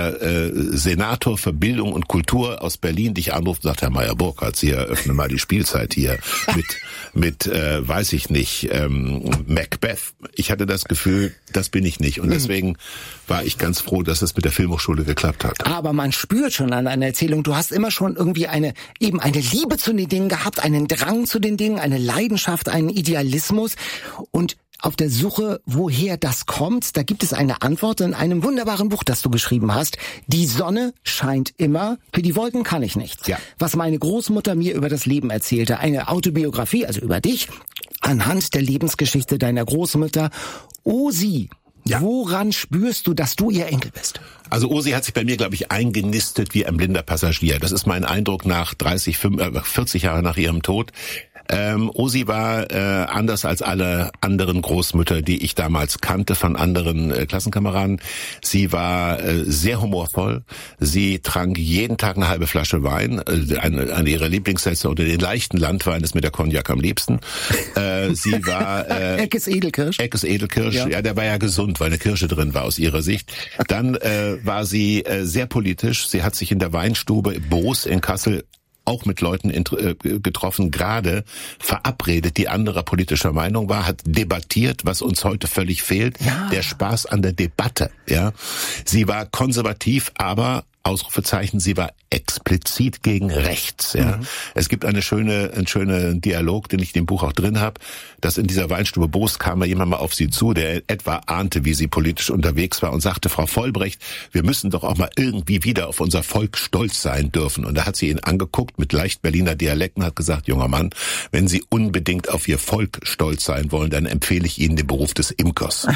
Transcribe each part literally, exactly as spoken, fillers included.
der äh, Senator für Bildung und Kultur aus Berlin dich anruft und sagt, Herr Meyer-Burkhardt, Sie eröffnen mal die Spielzeit hier mit, mit äh, weiß ich nicht, ähm, Macbeth. Ich hatte das Gefühl, das bin ich nicht. Und deswegen war ich ganz froh, dass es mit der Filmhochschule geklappt hat. Aber man spürt schon an einer Erzählung, du hast immer schon irgendwie eine, eben eine Liebe zu den Dingen gehabt, einen Drang zu den Dingen, eine Leidenschaft, einen Idealismus. Und auf der Suche, woher das kommt, da gibt es eine Antwort in einem wunderbaren Buch, das du geschrieben hast. Die Sonne scheint immer, für die Wolken kann ich nichts. Ja. Was meine Großmutter mir über das Leben erzählte. Eine Autobiografie, also über dich, anhand der Lebensgeschichte deiner Großmutter. Osi, ja. Woran spürst du, dass du ihr Enkel bist? Also Osi hat sich bei mir, glaube ich, eingenistet wie ein blinder Passagier. Das ist mein Eindruck nach dreißig, vierzig Jahren nach ihrem Tod. Ähm, Osi war äh, anders als alle anderen Großmütter, die ich damals kannte von anderen äh, Klassenkameraden. Sie war äh, sehr humorvoll. Sie trank jeden Tag eine halbe Flasche Wein. Äh, eine, eine ihrer Lieblingssätze unter den leichten Landwein ist mir der Cognac am liebsten. Äh, sie war äh, Eckes Edelkirsch. Eckes Edelkirsch. Ja. ja, der war ja gesund, weil eine Kirsche drin war aus ihrer Sicht. Dann äh, war sie äh, sehr politisch. Sie hat sich in der Weinstube Boos in Kassel auch mit Leuten getroffen, gerade verabredet, die anderer politischer Meinung war, hat debattiert, was uns heute völlig fehlt, ja. Der Spaß an der Debatte. Ja, sie war konservativ, aber Ausrufezeichen, sie war explizit gegen rechts. Ja. Mhm. Es gibt eine schöne, einen schönen Dialog, den ich in dem Buch auch drin habe, dass in dieser Weinstube Boos kam mal jemand mal auf sie zu, der etwa ahnte, wie sie politisch unterwegs war und sagte, Frau Vollbrecht, wir müssen doch auch mal irgendwie wieder auf unser Volk stolz sein dürfen. Und da hat sie ihn angeguckt mit leicht Berliner Dialekten und hat gesagt, junger Mann, wenn Sie unbedingt auf Ihr Volk stolz sein wollen, dann empfehle ich Ihnen den Beruf des Imkers.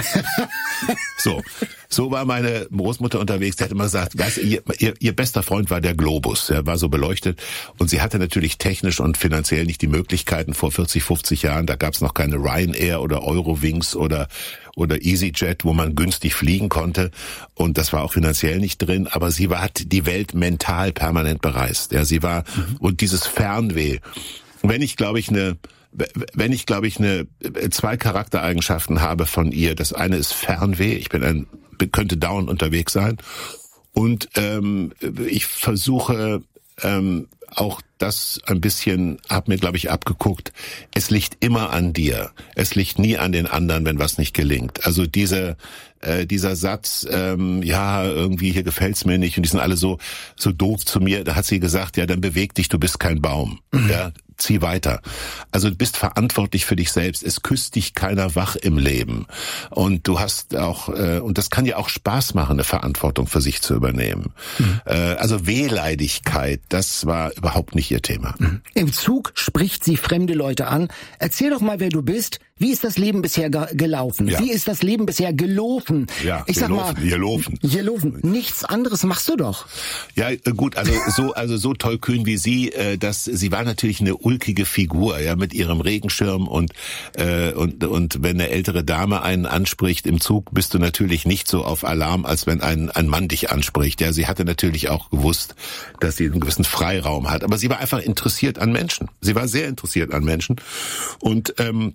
so. So war meine Großmutter unterwegs, die hat immer gesagt, weißt, ihr, ihr, ihr bester Freund war der Globus, er war so beleuchtet und sie hatte natürlich technisch und finanziell nicht die Möglichkeiten vor vierzig, fünfzig Jahren, da gab es noch keine Ryanair oder Eurowings oder oder EasyJet, wo man günstig fliegen konnte und das war auch finanziell nicht drin, aber sie war, hat die Welt mental permanent bereist. Ja, sie war, mhm. und dieses Fernweh, wenn ich glaube ich eine Wenn ich, glaube ich, eine zwei Charaktereigenschaften habe von ihr, das eine ist Fernweh, ich bin ein, könnte dauernd unterwegs sein und ähm, ich versuche ähm, auch das ein bisschen, hab mir, glaube ich, abgeguckt, es liegt immer an dir, es liegt nie an den anderen, wenn was nicht gelingt. Also diese äh, dieser Satz, ähm, ja, irgendwie hier gefällt's mir nicht und die sind alle so so doof zu mir, da hat sie gesagt, ja, dann beweg dich, du bist kein Baum. Mhm. Ja, zieh weiter. Also du bist verantwortlich für dich selbst. Es küsst dich keiner wach im Leben. Und du hast auch, äh, und das kann ja auch Spaß machen, eine Verantwortung für sich zu übernehmen. Mhm. Äh, also Wehleidigkeit, das war überhaupt nicht ihr Thema. Mhm. Im Zug spricht sie fremde Leute an. Erzähl doch mal, wer du bist. Wie ist das Leben bisher ge- gelaufen? Ja. Wie ist das Leben bisher gelaufen? Ja, ich sag gelaufen, mal, gelaufen. gelaufen. Nichts anderes machst du doch. Ja, gut, also so, also so tollkühn wie sie, äh, dass sie war natürlich eine ulkige Figur, ja, mit ihrem Regenschirm und äh, und und wenn eine ältere Dame einen anspricht im Zug, bist du natürlich nicht so auf Alarm, als wenn ein ein Mann dich anspricht. Ja, sie hatte natürlich auch gewusst, dass sie einen gewissen Freiraum hat, aber sie war einfach interessiert an Menschen. Sie war sehr interessiert an Menschen und ähm,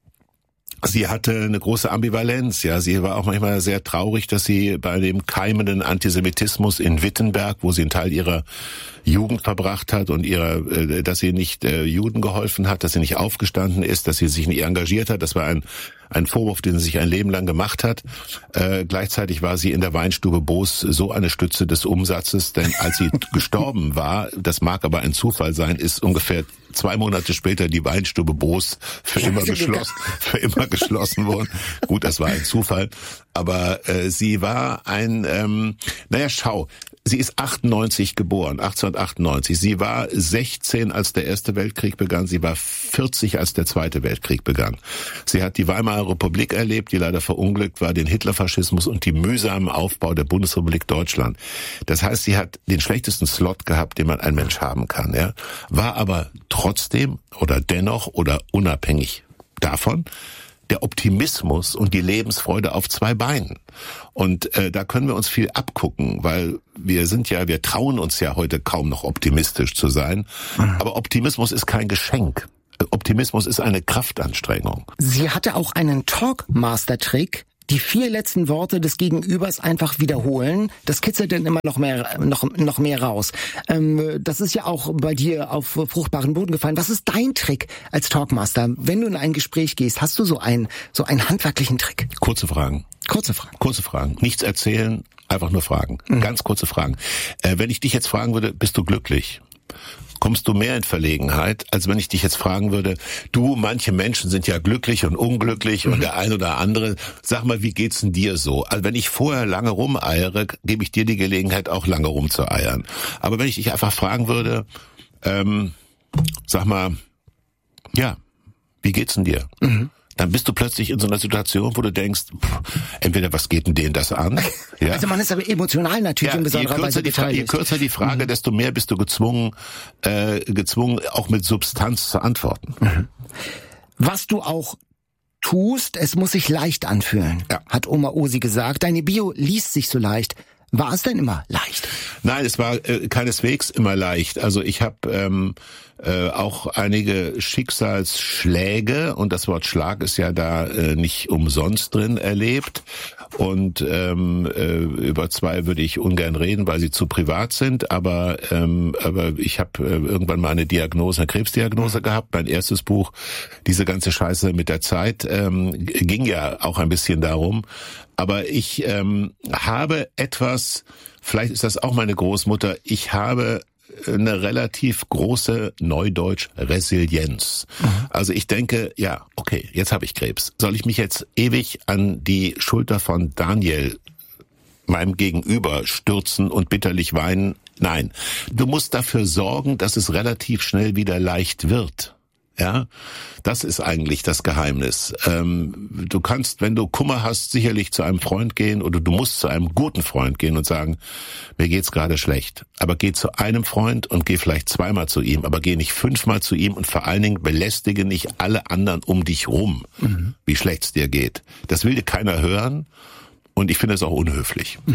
sie hatte eine große Ambivalenz, ja. Sie war auch manchmal sehr traurig, dass sie bei dem keimenden Antisemitismus in Wittenberg, wo sie einen Teil ihrer Jugend verbracht hat und ihrer, äh, dass sie nicht äh, Juden geholfen hat, dass sie nicht aufgestanden ist, dass sie sich nicht engagiert hat. Das war ein ein Vorwurf, den sie sich ein Leben lang gemacht hat. Äh, gleichzeitig war sie in der Weinstube Boos so eine Stütze des Umsatzes, denn als sie gestorben war, das mag aber ein Zufall sein, ist ungefähr zwei Monate später die Weinstube Boos für immer geschlossen, für immer geschlossen worden. Gut, das war ein Zufall, aber äh, sie war ein, ähm, naja, schau, sie ist achtundneunzig geboren, achtzehnhundertachtundneunzig. Sie war sechzehn, als der Erste Weltkrieg begann. Sie war vierzig, als der Zweite Weltkrieg begann. Sie hat die Weimarer Republik erlebt, die leider verunglückt war, den Hitlerfaschismus und die mühsamen Aufbau der Bundesrepublik Deutschland. Das heißt, sie hat den schlechtesten Slot gehabt, den man ein Mensch haben kann. Ja, war aber trotzdem oder dennoch oder unabhängig davon der Optimismus und die Lebensfreude auf zwei Beinen. Und äh, da können wir uns viel abgucken, weil wir sind ja, wir trauen uns ja heute kaum noch optimistisch zu sein. Mhm. Aber Optimismus ist kein Geschenk. Optimismus ist eine Kraftanstrengung. Sie hatte auch einen Talkmaster-Trick, die vier letzten Worte des Gegenübers einfach wiederholen. Das kitzelt dann immer noch mehr, noch, noch mehr raus. Ähm, das ist ja auch bei dir auf fruchtbaren Boden gefallen. Was ist dein Trick als Talkmaster? Wenn du in ein Gespräch gehst, hast du so einen, so einen handwerklichen Trick? Kurze Fragen. Kurze Fragen. Kurze Fragen. Nichts erzählen, einfach nur Fragen. Mhm. Ganz kurze Fragen. Äh, wenn ich dich jetzt fragen würde, bist du glücklich? Kommst du mehr in Verlegenheit, als wenn ich dich jetzt fragen würde, du, manche Menschen sind ja glücklich und unglücklich mhm. und der ein oder andere, sag mal, wie geht's denn dir so? Also wenn ich vorher lange rumeiere, gebe ich dir die Gelegenheit, auch lange rumzueiern. Aber wenn ich dich einfach fragen würde, ähm, sag mal, ja, wie geht's denn dir? Mhm. Dann bist du plötzlich in so einer Situation, wo du denkst, pff, entweder was geht denn denen das an? Ja. Also man ist aber emotional natürlich ja, in besonderer je Weise die Frage, Je kürzer die Frage, mhm. desto mehr bist du gezwungen, äh, gezwungen, auch mit Substanz zu antworten. Mhm. Was du auch tust, es muss sich leicht anfühlen, ja. hat Oma Osi gesagt. Deine Bio liest sich so leicht. War es denn immer leicht? Nein, es war äh, keineswegs immer leicht. Also ich habe ähm, äh, auch einige Schicksalsschläge, und das Wort Schlag ist ja da äh, nicht umsonst drin, erlebt. Und ähm, äh, über zwei würde ich ungern reden, weil sie zu privat sind. Aber ähm, aber ich habe äh, irgendwann mal eine Diagnose, eine Krebsdiagnose gehabt. Mein erstes Buch, diese ganze Scheiße mit der Zeit, ähm, ging ja auch ein bisschen darum. Aber ich ähm, habe etwas, vielleicht ist das auch meine Großmutter, ich habe eine relativ große, neudeutsch, Resilienz. Mhm. Also ich denke, ja, okay, jetzt habe ich Krebs. Soll ich mich jetzt ewig an die Schulter von Daniel, meinem Gegenüber, stürzen und bitterlich weinen? Nein. Du musst dafür sorgen, dass es relativ schnell wieder leicht wird. Ja, das ist eigentlich das Geheimnis. Ähm, du kannst, wenn du Kummer hast, sicherlich zu einem Freund gehen, oder du musst zu einem guten Freund gehen und sagen, mir geht's gerade schlecht. Aber geh zu einem Freund und geh vielleicht zweimal zu ihm, aber geh nicht fünfmal zu ihm, und vor allen Dingen belästige nicht alle anderen um dich rum, mhm. wie schlecht's dir geht. Das will dir keiner hören, und ich finde es auch unhöflich. Mhm.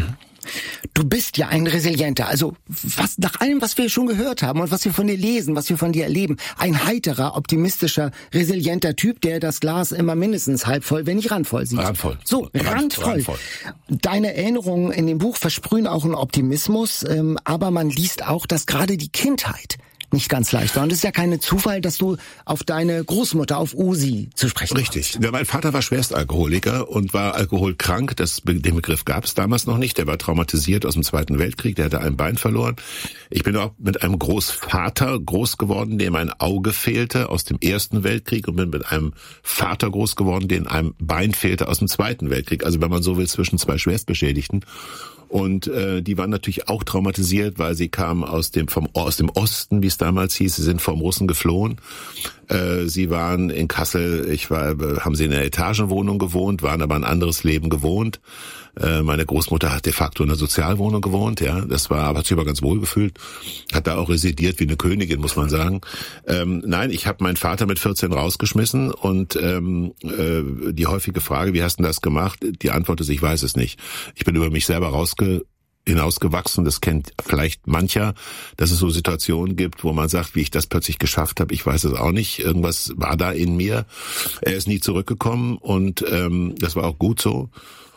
Du bist ja ein Resilienter, also was, nach allem, was wir schon gehört haben und was wir von dir lesen, was wir von dir erleben, ein heiterer, optimistischer, resilienter Typ, der das Glas immer mindestens halb voll, wenn nicht randvoll sieht. Randvoll. So, Rand, randvoll. randvoll. Deine Erinnerungen in dem Buch versprühen auch einen Optimismus, ähm, aber man liest auch, dass gerade die Kindheit nicht ganz leicht war. Und es ist ja kein Zufall, dass du auf deine Großmutter, auf Osi zu sprechen Richtig. Ja, mein Vater war Schwerstalkoholiker und war alkoholkrank. Das, den Begriff gab es damals noch nicht. Der war traumatisiert aus dem Zweiten Weltkrieg. Der hatte ein Bein verloren. Ich bin auch mit einem Großvater groß geworden, dem ein Auge fehlte aus dem Ersten Weltkrieg, und bin mit einem Vater groß geworden, dem ein Bein fehlte aus dem Zweiten Weltkrieg. Also wenn man so will, zwischen zwei Schwerstbeschädigten. Und äh, die waren natürlich auch traumatisiert, weil sie kamen aus dem vom aus dem Osten, wie es damals hieß. Sie sind vom Russen geflohen. Äh, sie waren in Kassel, ich war, haben sie in einer Etagenwohnung gewohnt, waren aber ein anderes Leben gewohnt. Äh, meine Großmutter hat de facto in einer Sozialwohnung gewohnt, ja. Das war, hat sich aber ganz wohl gefühlt. Hat da auch residiert wie eine Königin, muss man sagen. Ähm, nein, ich habe meinen Vater mit vierzehn rausgeschmissen, und ähm, äh, die häufige Frage, wie hast du das gemacht? Die Antwort ist, ich weiß es nicht. Ich bin über mich selber rausge hinausgewachsen, das kennt vielleicht mancher, dass es so Situationen gibt, wo man sagt, wie ich das plötzlich geschafft habe, ich weiß es auch nicht, irgendwas war da in mir. Er ist nie zurückgekommen, und ähm, das war auch gut so.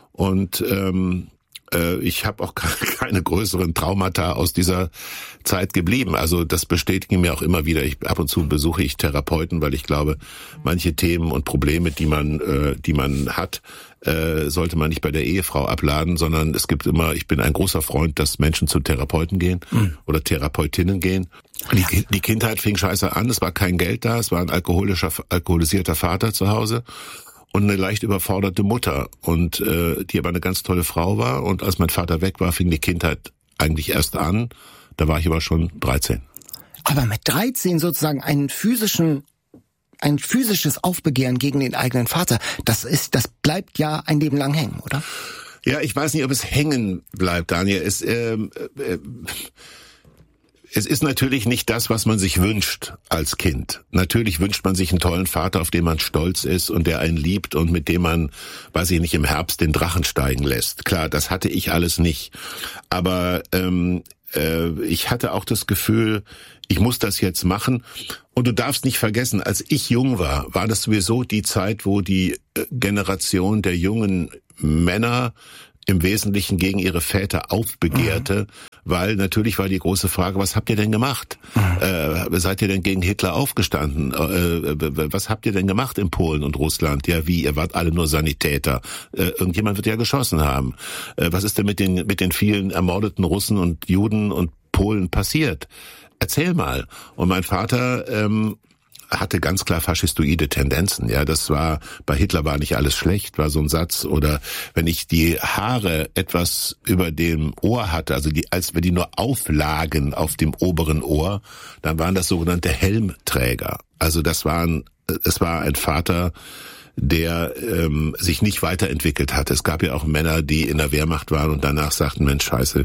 Und ähm, äh, ich habe auch keine größeren Traumata aus dieser Zeit geblieben. Also das bestätigen mir auch immer wieder. Ich, ab und zu besuche ich Therapeuten, weil ich glaube, manche Themen und Probleme, die man, äh, die man hat, äh, sollte man nicht bei der Ehefrau abladen, sondern es gibt immer, ich bin ein großer Freund, dass Menschen zu Therapeuten gehen mhm. oder Therapeutinnen gehen. Die, die Kindheit fing scheiße an, es war kein Geld da, es war ein alkoholischer, alkoholisierter Vater zu Hause und eine leicht überforderte Mutter, und äh, die aber eine ganz tolle Frau war. Und als mein Vater weg war, fing die Kindheit eigentlich erst an. Da war ich aber schon dreizehn. Aber mit dreizehn sozusagen einen physischen, ein physisches Aufbegehren gegen den eigenen Vater, das ist, das bleibt ja ein Leben lang hängen, oder? Ja, ich weiß nicht, ob es hängen bleibt, Daniel. Es, ähm, äh, Es ist natürlich nicht das, was man sich wünscht als Kind. Natürlich wünscht man sich einen tollen Vater, auf den man stolz ist und der einen liebt und mit dem man, weiß ich nicht, im Herbst den Drachen steigen lässt. Klar, das hatte ich alles nicht. Aber ähm, äh, ich hatte auch das Gefühl, ich muss das jetzt machen. Und du darfst nicht vergessen, als ich jung war, war das sowieso die Zeit, wo die Generation der jungen Männer im Wesentlichen gegen ihre Väter aufbegehrte, mhm. weil natürlich war die große Frage, was habt ihr denn gemacht? Mhm. Äh, seid ihr denn gegen Hitler aufgestanden? Äh, was habt ihr denn gemacht in Polen und Russland? Ja, wie? Ihr wart alle nur Sanitäter. Äh, irgendjemand wird ja geschossen haben. Äh, was ist denn mit den, mit den vielen ermordeten Russen und Juden und Polen passiert? Erzähl mal. Und mein Vater ähm, hatte ganz klar faschistoide Tendenzen. Ja, das war, bei Hitler war nicht alles schlecht, war so ein Satz. Oder wenn ich die Haare etwas über dem Ohr hatte, also die, als wir die nur auflagen auf dem oberen Ohr, dann waren das sogenannte Helmträger. Also das waren, es war ein Vater, der ähm, sich nicht weiterentwickelt hat. Es gab ja auch Männer, die in der Wehrmacht waren und danach sagten, Mensch, scheiße,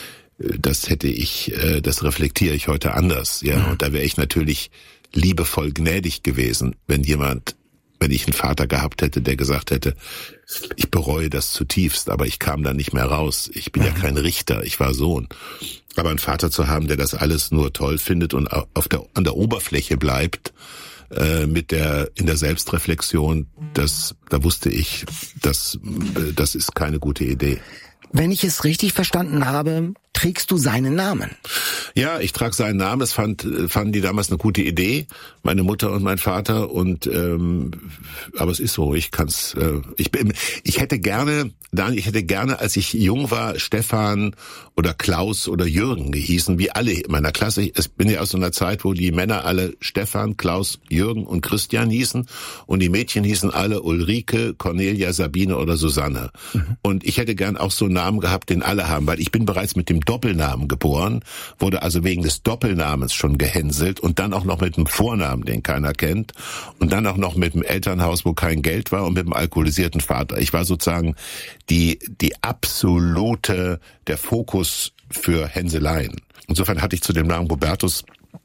das hätte ich, das reflektiere ich heute anders, ja. Und da wäre ich natürlich liebevoll gnädig gewesen, wenn jemand, wenn ich einen Vater gehabt hätte, der gesagt hätte, ich bereue das zutiefst, aber ich kam da nicht mehr raus. Ich bin ja kein Richter, ich war Sohn. Aber einen Vater zu haben, der das alles nur toll findet und auf der, an der Oberfläche bleibt, äh, mit der, in der Selbstreflexion, das, da wusste ich, das, das ist keine gute Idee. Wenn ich es richtig verstanden habe, trägst du seinen Namen. Ja, ich trage seinen Namen. Es fand, fanden die damals eine gute Idee, meine Mutter und mein Vater. Und ähm, aber es ist so. Ich kann's. Äh, ich bin. Ich hätte gerne, Daniel, ich hätte gerne, als ich jung war, Stefan oder Klaus oder Jürgen gehießen, wie alle in meiner Klasse. Ich bin ja aus so einer Zeit, wo die Männer alle Stefan, Klaus, Jürgen und Christian hießen und die Mädchen hießen alle Ulrike, Cornelia, Sabine oder Susanne. Mhm. Und ich hätte gern auch so einen Namen gehabt, den alle haben, weil ich bin bereits mit dem Doppelnamen geboren, wurde also wegen des Doppelnamens schon gehänselt und dann auch noch mit einem Vornamen, den keiner kennt und dann auch noch mit einem Elternhaus, wo kein Geld war und mit einem alkoholisierten Vater. Ich war sozusagen die die absolute, der Fokus für Hänseleien. Insofern hatte ich zu dem Namen Bobertus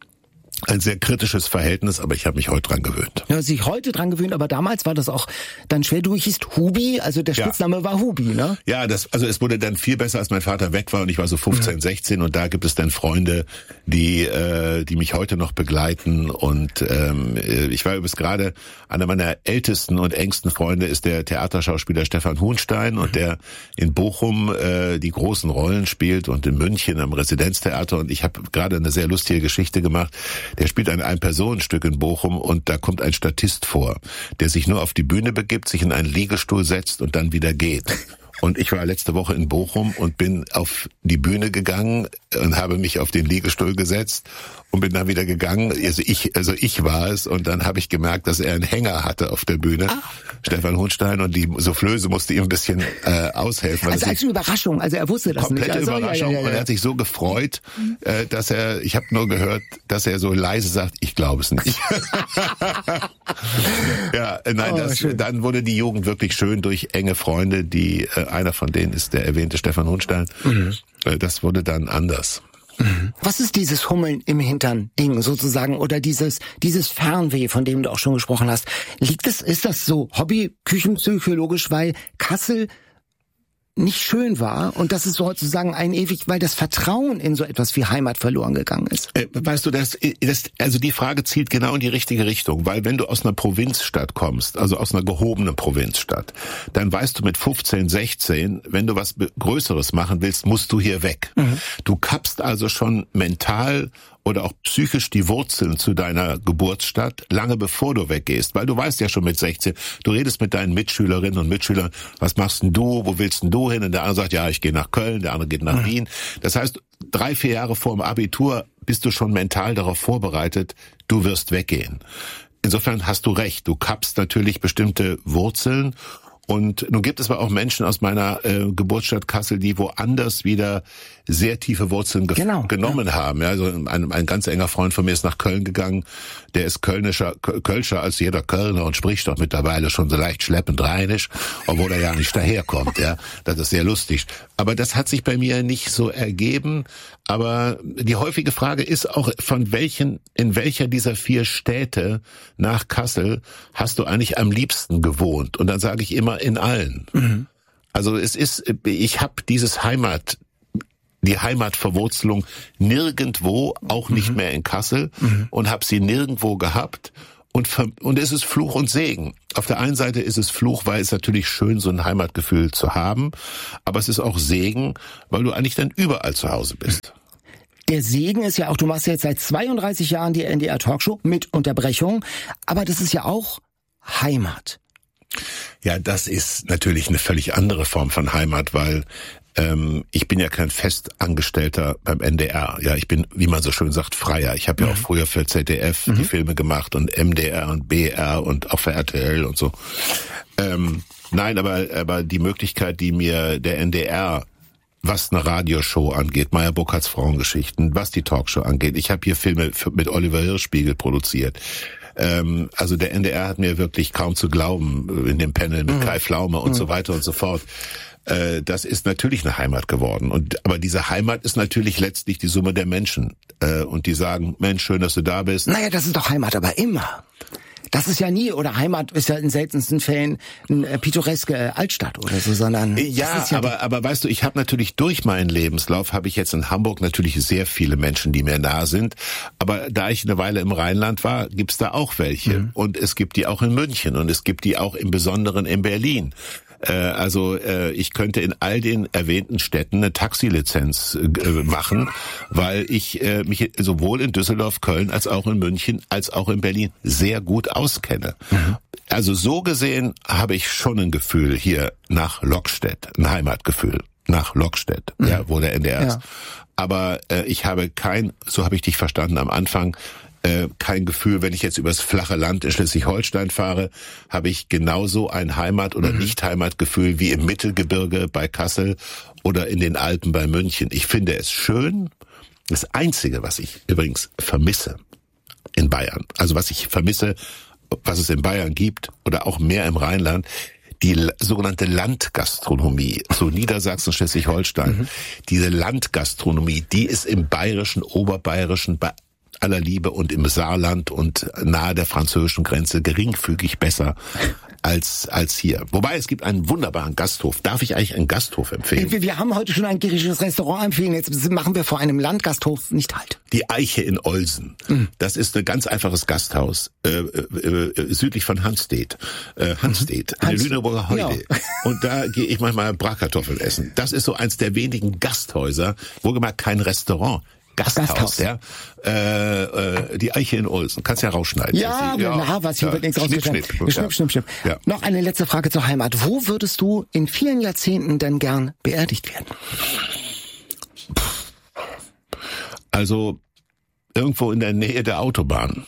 ein sehr kritisches Verhältnis, aber ich habe mich heute dran gewöhnt. Ja, sich heute dran gewöhnt, aber damals war das auch dann schwer. Du hießt Hubi, also der Spitzname ja. war Hubi, ne? Ja, das, also es wurde dann viel besser, als mein Vater weg war und ich war so fünfzehn, mhm. sechzehn und da gibt es dann Freunde, die äh, die mich heute noch begleiten und ähm, ich war übrigens gerade, einer meiner ältesten und engsten Freunde ist der Theaterschauspieler Stefan Hohnstein und mhm. der in Bochum äh, die großen Rollen spielt und in München am Residenztheater und ich habe gerade eine sehr lustige Geschichte gemacht. Der spielt ein Ein-Personen-Stück in Bochum und da kommt ein Statist vor, der sich nur auf die Bühne begibt, sich in einen Liegestuhl setzt und dann wieder geht. Und ich war letzte Woche in Bochum und bin auf die Bühne gegangen und habe mich auf den Liegestuhl gesetzt und bin dann wieder gegangen. Also ich, also ich war es und dann habe ich gemerkt, dass er einen Hänger hatte auf der Bühne, Ach. Stefan Hohnstein, und die Soufflöse musste ihm ein bisschen äh, aushelfen. Also als Überraschung, also er wusste das komplette nicht. Komplette also, Überraschung ja, ja, ja. und er hat sich so gefreut, äh, dass er, ich habe nur gehört, dass er so leise sagt, ich glaube es nicht. ja, nein, oh, das, dann wurde die Jugend wirklich schön durch enge Freunde, die äh, einer von denen ist der erwähnte Stefan Hohnstein. Mhm. Äh, das wurde dann anders. Was ist dieses Hummeln im Hintern-Ding sozusagen oder dieses dieses Fernweh, von dem du auch schon gesprochen hast? Liegt es, ist das so Hobby-Küchenpsychologisch, weil Kassel nicht schön war und das ist sozusagen ein ewig, weil das Vertrauen in so etwas wie Heimat verloren gegangen ist? Äh, weißt du, das, das, also die Frage zielt genau in die richtige Richtung, weil wenn du aus einer Provinzstadt kommst, also aus einer gehobenen Provinzstadt, dann weißt du mit fünfzehn, sechzehn, wenn du was Größeres machen willst, musst du hier weg. Mhm. Du kappst also schon mental oder auch psychisch die Wurzeln zu deiner Geburtsstadt, lange bevor du weggehst. Weil du weißt ja schon mit sechzehn, du redest mit deinen Mitschülerinnen und Mitschülern, was machst denn du, wo willst denn du hin? Und der andere sagt, ja, ich gehe nach Köln, der andere geht nach mhm. Wien. Das heißt, drei, vier Jahre vor dem Abitur bist du schon mental darauf vorbereitet, du wirst weggehen. Insofern hast du recht, du kappst natürlich bestimmte Wurzeln. Und nun gibt es aber auch Menschen aus meiner äh, Geburtsstadt Kassel, die woanders wieder sehr tiefe Wurzeln ge- genau, genommen ja. haben. Ja, also ein, ein ganz enger Freund von mir ist nach Köln gegangen. Der ist kölnischer, Kölscher als jeder Kölner und spricht doch mittlerweile schon so leicht schleppend rheinisch, obwohl er ja nicht daherkommt. Ja, das ist sehr lustig. Aber das hat sich bei mir nicht so ergeben. Aber die häufige Frage ist auch, von welchen, in welcher dieser vier Städte nach Kassel hast du eigentlich am liebsten gewohnt? Und dann sage ich immer, in allen. Mhm. Also es ist, ich habe dieses Heimat die Heimatverwurzelung nirgendwo, auch mhm. nicht mehr in Kassel mhm. und habe sie nirgendwo gehabt. Und, und es ist Fluch und Segen. Auf der einen Seite ist es Fluch, weil es natürlich schön, so ein Heimatgefühl zu haben. Aber es ist auch Segen, weil du eigentlich dann überall zu Hause bist. Der Segen ist ja auch, du machst jetzt seit zweiunddreißig Jahren die N D R Talkshow mit Unterbrechung. Aber das ist ja auch Heimat. Ja, das ist natürlich eine völlig andere Form von Heimat, weil ähm, ich bin ja kein Festangestellter beim N D R. Ja, ich bin, wie man so schön sagt, Freier. Ich habe ja auch früher für Z D F mhm. die Filme gemacht und M D R und B R und auch für R T L und so. Ähm, nein, aber aber die Möglichkeit, die mir der N D R, was eine Radioshow angeht, Meyer Burkhardts Frauengeschichten, was die Talkshow angeht. Ich habe hier Filme für, mit Oliver Hirschspiegel produziert. Ähm, also der N D R hat mir wirklich kaum zu glauben in dem Panel mit mhm. Kai Pflaume und mhm. so weiter und so fort. Äh, das ist natürlich eine Heimat geworden. Und aber diese Heimat ist natürlich letztlich die Summe der Menschen. Äh, und die sagen, Mensch, schön, dass du da bist. Naja, das ist doch Heimat, aber immer. Das ist ja nie, oder Heimat ist ja in seltensten Fällen eine äh, pittoreske Altstadt oder so, sondern... Ja, das ist ja aber aber weißt du, ich habe natürlich durch meinen Lebenslauf, habe ich jetzt in Hamburg natürlich sehr viele Menschen, die mir nah sind, aber da ich eine Weile im Rheinland war, gibt's da auch welche. Mhm. Und es gibt die auch in München und es gibt die auch im Besonderen in Berlin. Also ich könnte in all den erwähnten Städten eine Taxilizenz machen, weil ich mich sowohl in Düsseldorf, Köln als auch in München als auch in Berlin sehr gut auskenne. Mhm. Also so gesehen habe ich schon ein Gefühl hier nach Lockstedt, ein Heimatgefühl nach Lockstedt, mhm. ja, wo der N D R ist. Ja. Aber äh, ich habe kein, so habe ich dich verstanden am Anfang, Äh, kein Gefühl, wenn ich jetzt übers flache Land in Schleswig-Holstein fahre, habe ich genauso ein Heimat- oder mhm. Nicht-Heimatgefühl wie im Mittelgebirge bei Kassel oder in den Alpen bei München. Ich finde es schön. Das Einzige, was ich übrigens vermisse in Bayern, also was ich vermisse, was es in Bayern gibt oder auch mehr im Rheinland, die sogenannte Landgastronomie, so Niedersachsen, Schleswig-Holstein, mhm. diese Landgastronomie, die ist im Bayerischen, Oberbayerischen, bei aller Liebe und im Saarland und nahe der französischen Grenze geringfügig besser als als hier. Wobei, es gibt einen wunderbaren Gasthof. Darf ich eigentlich einen Gasthof empfehlen? Wir, wir haben heute schon ein griechisches Restaurant empfehlen. Jetzt machen wir vor einem Landgasthof nicht halt. Die Eiche in Olsen. Mhm. Das ist ein ganz einfaches Gasthaus, äh, äh, südlich von Hansstedt. Äh, Hansstedt, mhm. in der Lüneburger Heide. Ja. Und da gehe ich manchmal Bratkartoffeln essen. Das ist so eins der wenigen Gasthäuser, wohlgemerkt kein Restaurant. Gasthaus, Gasthaus, ja. Äh, äh, die Eiche in Olsen. Kannst ja rausschneiden. Ja, ja, na, was, hier ja. wird nichts rausgeschnitten. Schnipp, schnipp, schnipp, schnipp. schnipp. Ja. Noch eine letzte Frage zur Heimat. Wo würdest du in vielen Jahrzehnten denn gern beerdigt werden? Also, irgendwo in der Nähe der Autobahn.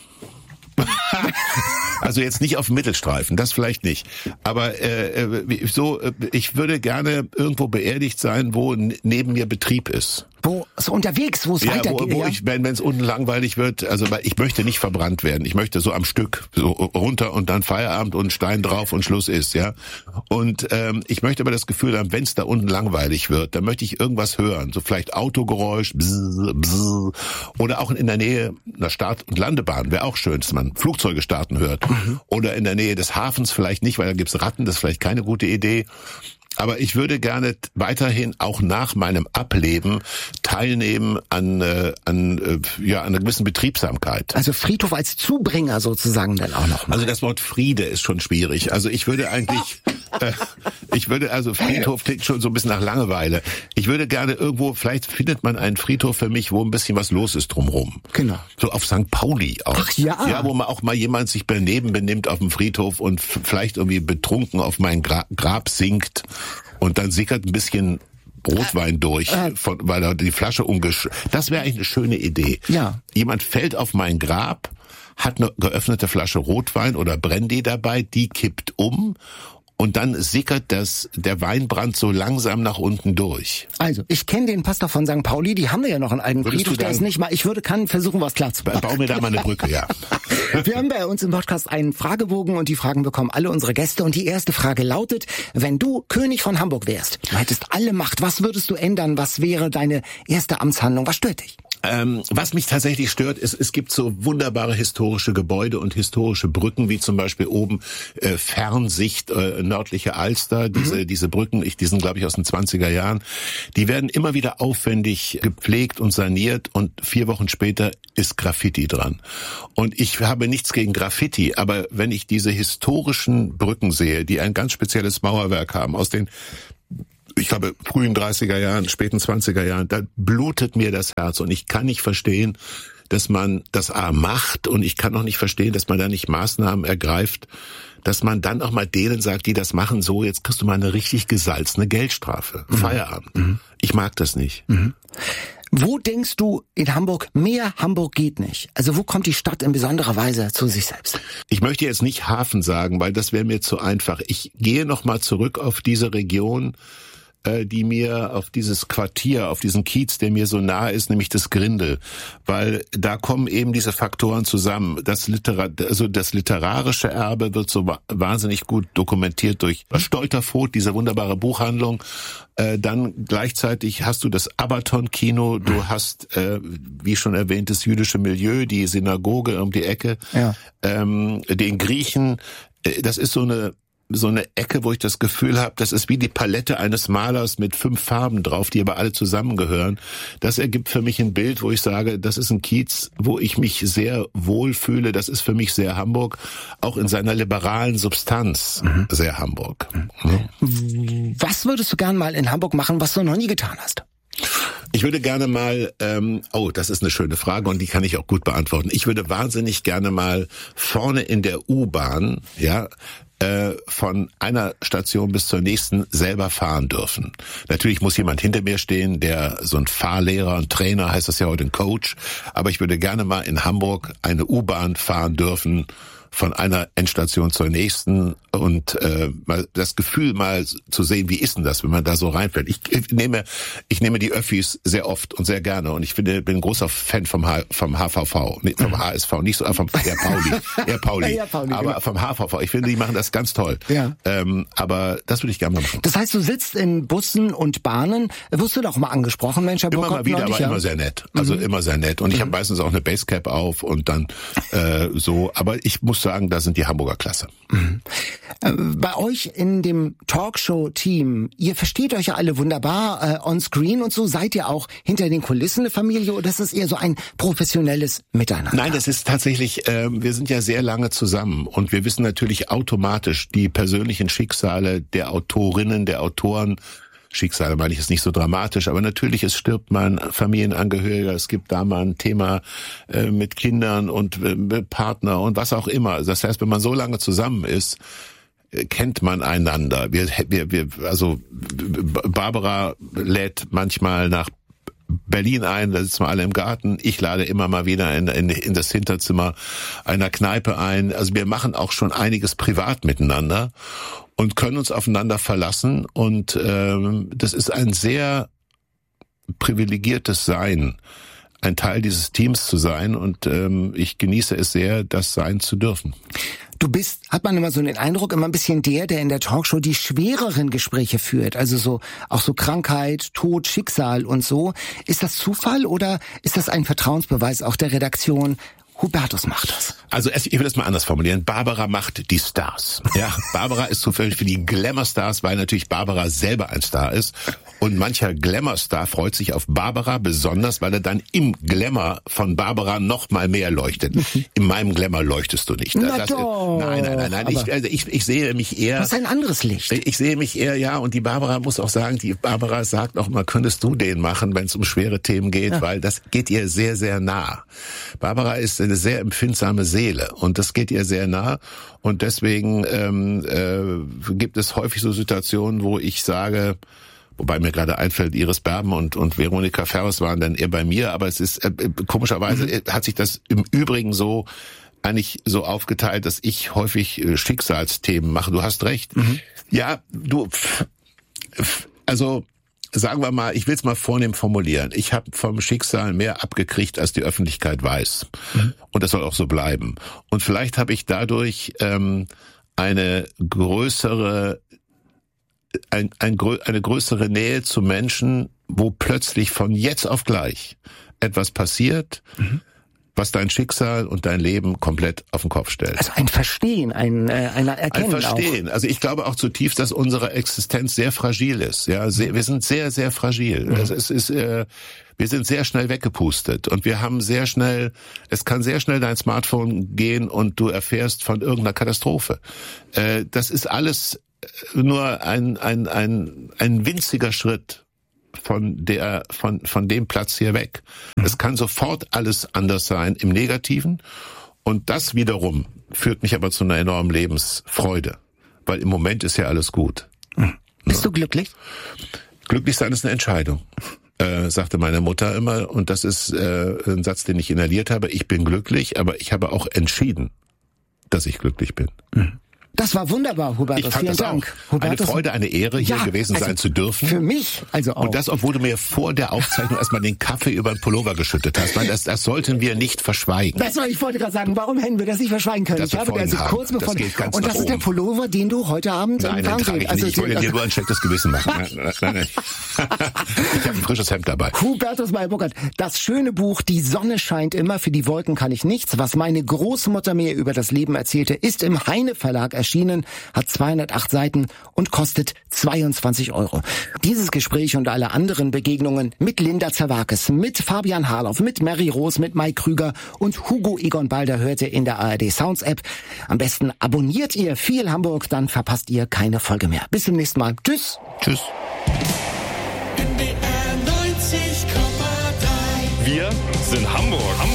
Also jetzt nicht auf dem Mittelstreifen, das vielleicht nicht. Aber äh, so, ich würde gerne irgendwo beerdigt sein, wo n- neben mir Betrieb ist. Wo so unterwegs, wo es ja, weitergeht. Wo, wo ja? ich, wenn es unten langweilig wird, also weil ich möchte nicht verbrannt werden. Ich möchte so am Stück so runter und dann Feierabend und Stein drauf und Schluss ist, ja. Und ähm, ich möchte aber das Gefühl haben, wenn es da unten langweilig wird, dann möchte ich irgendwas hören, so vielleicht Autogeräusch, bzz, bzz, oder auch in der Nähe einer Start- und Landebahn wäre auch schön, dass man Flugzeuge starten hört. Mhm. Oder in der Nähe des Hafens vielleicht nicht, weil da gibt's Ratten, das ist vielleicht keine gute Idee. Aber ich würde gerne weiterhin auch nach meinem Ableben teilnehmen an äh, an äh, ja an einer gewissen Betriebsamkeit. Also Friedhof als Zubringer sozusagen dann auch noch mal. Also das Wort Friede ist schon schwierig. Also ich würde eigentlich äh, ich würde also Friedhof klingt schon so ein bisschen nach Langeweile. Ich würde gerne irgendwo, vielleicht findet man einen Friedhof für mich, wo ein bisschen was los ist drumherum. Genau. So auf Sankt Pauli auch. Ach ja. Ja, wo man auch mal jemand sich daneben benimmt auf dem Friedhof und f- vielleicht irgendwie betrunken auf mein Gra- Grab sinkt. Und dann sickert ein bisschen Rotwein durch, von, weil er die Flasche umgesch... Das wäre eigentlich eine schöne Idee. Ja. Jemand fällt auf mein Grab, hat eine geöffnete Flasche Rotwein oder Brandy dabei, die kippt um und dann sickert das, der Weinbrand so langsam nach unten durch. Also, ich kenne den Pastor von Sankt Pauli, die haben wir ja noch einen alten Würdest Friedhof, der ist nicht mal, ich würde kann versuchen, was klar zu machen. Bau mir da mal eine Brücke, ja. Wir haben bei uns im Podcast einen Fragebogen und die Fragen bekommen alle unsere Gäste und die erste Frage lautet, wenn du König von Hamburg wärst, du hättest alle Macht, was würdest du ändern, was wäre deine erste Amtshandlung, was stört dich? Ähm, was mich tatsächlich stört, ist, es gibt so wunderbare historische Gebäude und historische Brücken, wie zum Beispiel oben äh, Fernsicht, äh, nördliche Alster, diese mhm. diese Brücken, ich, die sind glaube ich aus den zwanziger Jahren, die werden immer wieder aufwendig gepflegt und saniert und vier Wochen später ist Graffiti dran. Und ich habe nichts gegen Graffiti, aber wenn ich diese historischen Brücken sehe, die ein ganz spezielles Mauerwerk haben, aus den ich glaube, frühen dreißiger Jahren, späten zwanziger Jahren, da blutet mir das Herz und ich kann nicht verstehen, dass man das A macht und ich kann auch nicht verstehen, dass man da nicht Maßnahmen ergreift, dass man dann auch mal denen sagt, die das machen, so, jetzt kriegst du mal eine richtig gesalzene Geldstrafe. Mhm. Feierabend. Mhm. Ich mag das nicht. Mhm. Wo denkst du in Hamburg, mehr Hamburg geht nicht? Also wo kommt die Stadt in besonderer Weise zu sich selbst? Ich möchte jetzt nicht Hafen sagen, weil das wäre mir zu einfach. Ich gehe noch mal zurück auf diese Region, die mir auf dieses Quartier, auf diesen Kiez, der mir so nahe ist, nämlich das Grindel, weil da kommen eben diese Faktoren zusammen. Das Literar, also das literarische Erbe wird so wahnsinnig gut dokumentiert durch Stolterfoth, diese wunderbare Buchhandlung. Äh, dann gleichzeitig hast du das Abaton-Kino, du hast, äh, wie schon erwähnt, das jüdische Milieu, die Synagoge um die Ecke, ja. ähm, den Griechen. Äh, das ist so eine so eine Ecke, wo ich das Gefühl habe, das ist wie die Palette eines Malers mit fünf Farben drauf, die aber alle zusammengehören. Das ergibt für mich ein Bild, wo ich sage, das ist ein Kiez, wo ich mich sehr wohl fühle. Das ist für mich sehr Hamburg, auch in seiner liberalen Substanz mhm. sehr Hamburg. Mhm. Was würdest du gern mal in Hamburg machen, was du noch nie getan hast? Ich würde gerne mal, ähm, oh, das ist eine schöne Frage und die kann ich auch gut beantworten. Ich würde wahnsinnig gerne mal vorne in der U-Bahn, ja, von einer Station bis zur nächsten selber fahren dürfen. Natürlich muss jemand hinter mir stehen, der so ein Fahrlehrer, ein Trainer, heißt das ja heute, ein Coach. Aber ich würde gerne mal in Hamburg eine U-Bahn fahren dürfen, von einer Endstation zur nächsten und äh, mal das Gefühl mal zu sehen, wie ist denn das, wenn man da so reinfällt. Ich, ich nehme ich nehme die Öffis sehr oft und sehr gerne und ich finde, bin ein großer Fan vom H, vom H V V, nee, vom H S V, nicht so vom eher Pauli, eher Pauli, ja, Pauli aber genau. Vom H V V. Ich finde, die machen das ganz toll. Ja. Ähm, aber das würde ich gerne mal machen. Das heißt, du sitzt in Bussen und Bahnen, wirst du doch mal angesprochen, Mensch, Herr Burkhardt, immer mal wieder, aber ja. immer sehr nett. Also mhm. immer sehr nett und ich mhm. habe meistens auch eine Basecap auf und dann äh, so, aber ich muss sagen, da sind die Hamburger klasse. Mhm. Bei euch in dem Talkshow-Team, ihr versteht euch ja alle wunderbar äh, on screen und so, seid ihr auch hinter den Kulissen eine Familie oder ist es eher so ein professionelles Miteinander? Nein, das ist tatsächlich, äh, wir sind ja sehr lange zusammen und wir wissen natürlich automatisch die persönlichen Schicksale der Autorinnen, der Autoren. Schicksale meine ich ist nicht so dramatisch, aber natürlich, es stirbt mal ein Familienangehöriger, es gibt da mal ein Thema äh, mit Kindern und äh, mit Partner und was auch immer. Das heißt, wenn man so lange zusammen ist, äh, kennt man einander. Wir, wir, wir, also Barbara lädt manchmal nach Berlin ein, da sitzen wir alle im Garten. Ich lade immer mal wieder in, in, in das Hinterzimmer einer Kneipe ein. Also wir machen auch schon einiges privat miteinander und können uns aufeinander verlassen. Und ähm, das ist ein sehr privilegiertes Sein, ein Teil dieses Teams zu sein. Und ähm, ich genieße es sehr, das sein zu dürfen. Du bist, hat man immer so den Eindruck, immer ein bisschen der, der in der Talkshow die schwereren Gespräche führt. Also so auch so Krankheit, Tod, Schicksal und so. Ist das Zufall oder ist das ein Vertrauensbeweis auch der Redaktion? Hubertus macht das. Also ich will das mal anders formulieren. Barbara macht die Stars. Ja, Barbara ist zufällig für die Glamour-Stars, weil natürlich Barbara selber ein Star ist. Und mancher Glamour-Star freut sich auf Barbara besonders, weil er dann im Glamour von Barbara noch mal mehr leuchtet. In meinem Glamour leuchtest du nicht. Na das, doch, nein, nein, nein, nein. Ich, also ich, ich sehe mich eher... Das ist ein anderes Licht. Ich sehe mich eher, ja, und die Barbara muss auch sagen, die Barbara sagt auch mal, könntest du den machen, wenn es um schwere Themen geht, ja. Weil das geht ihr sehr, sehr nah. Barbara ist eine sehr empfindsame Seele und das geht ihr sehr nah und deswegen ähm, äh, gibt es häufig so Situationen, wo ich sage, wobei mir gerade einfällt, Iris Berben und und Veronika Ferres waren dann eher bei mir, aber es ist äh, komischerweise mhm. hat sich das im Übrigen so eigentlich so aufgeteilt, dass ich häufig äh, Schicksalsthemen mache. Du hast recht. Mhm. Ja, du, pf, pf, also sagen wir mal, ich will es mal vornehm formulieren. Ich habe vom Schicksal mehr abgekriegt, als die Öffentlichkeit weiß. Mhm. Und das soll auch so bleiben. Und vielleicht habe ich dadurch ähm, eine größere, ein, ein, eine größere Nähe zu Menschen, wo plötzlich von jetzt auf gleich etwas passiert, mhm. was dein Schicksal und dein Leben komplett auf den Kopf stellt. Also ein Verstehen, ein, äh, ein Erkennen Ein Verstehen. Auch. Also ich glaube auch zutiefst, dass unsere Existenz sehr fragil ist. Ja, sehr, wir sind sehr, sehr fragil. Mhm. Also es ist, äh, wir sind sehr schnell weggepustet und wir haben sehr schnell, es kann sehr schnell dein Smartphone gehen und du erfährst von irgendeiner Katastrophe. Äh, das ist alles nur ein, ein, ein, ein winziger Schritt von der, von, von dem Platz hier weg. Mhm. Es kann sofort alles anders sein im Negativen und das wiederum führt mich aber zu einer enormen Lebensfreude, weil im Moment ist ja alles gut. Mhm. Bist ja. du glücklich? Glücklich sein ist eine Entscheidung. Äh, sagte meine Mutter immer, und das ist äh, ein Satz, den ich inhaliert habe, ich bin glücklich, aber ich habe auch entschieden, dass ich glücklich bin. Mhm. Das war wunderbar, Hubertus. Ich fand Vielen das Dank. auch Hubertus, eine Freude, eine Ehre, hier ja, gewesen also sein zu dürfen. Für mich also auch. Und das, obwohl du mir vor der Aufzeichnung erstmal den Kaffee über den Pullover geschüttet hast. Das, das sollten wir nicht verschweigen. Das war, ich wollte gerade sagen, warum hätten wir das nicht verschweigen können? Das ich habe also kurz bevor. Das und das ist oben. der Pullover, den du heute Abend nein, im Fernsehen... Nein, Fernsehen... also ich, ich wollte dir nur ein schlechtes Gewissen machen. Nein, nein, nein. Ich habe ein frisches Hemd dabei. Hubertus Meyer-Burkhardt, das schöne Buch Die Sonne scheint immer, für die Wolken kann ich nichts. Was meine Großmutter mir über das Leben erzählte, ist im Heine Verlag erschienen, hat zweihundertacht Seiten und kostet zweiundzwanzig Euro. Dieses Gespräch und alle anderen Begegnungen mit Linda Zerwakis, mit Fabian Harloff, mit Mary Rose, mit Mike Krüger und Hugo Egon Balder hört ihr in der A R D Sounds App. Am besten abonniert ihr viel Hamburg, dann verpasst ihr keine Folge mehr. Bis zum nächsten Mal. Tschüss. Tschüss. N D R neunzig Komma drei. Wir sind Hamburg. Hamburg.